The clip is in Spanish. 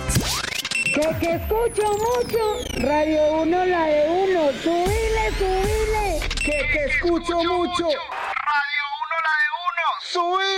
Que escucho mucho, Radio 1 la de uno, subile, subile. Que escucho mucho, Radio 1 la de uno, subile.